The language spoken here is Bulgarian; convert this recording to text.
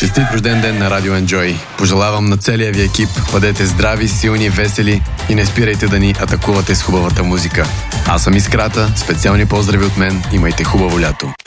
Честит рожден ден на Радио Enjoy. Пожелавам на целия ви екип, бъдете здрави, силни, весели и не спирайте да ни атакувате с хубавата музика. Аз съм Искрата, специални поздрави от мен, имайте хубаво лято.